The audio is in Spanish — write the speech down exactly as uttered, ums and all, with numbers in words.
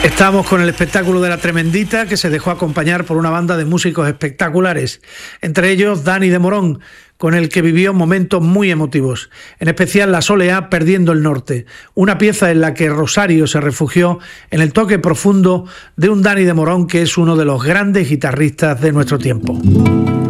Estamos con el espectáculo de La Tremendita, que se dejó acompañar por una banda de músicos espectaculares, entre ellos Dani de Morón, con el que vivió momentos muy emotivos, en especial La Soleá perdiendo el norte, una pieza en la que Rosario se refugió en el toque profundo de un Dani de Morón que es uno de los grandes guitarristas de nuestro tiempo.